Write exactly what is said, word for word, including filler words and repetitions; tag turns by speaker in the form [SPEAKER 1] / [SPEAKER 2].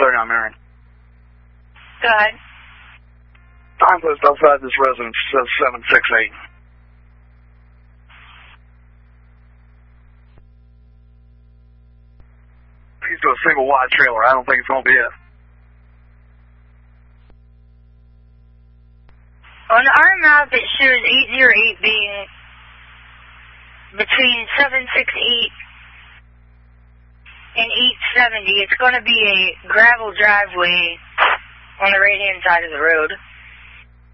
[SPEAKER 1] thirty-nine Marion.
[SPEAKER 2] Go ahead.
[SPEAKER 1] Signpost outside this residence says seven six eight. He's to a single wide trailer. I don't think it's going to be it.
[SPEAKER 2] On our map, it shows eight zero eight being between seven six eight and eight seventy. It's going to be a gravel driveway on the right-hand side of the road.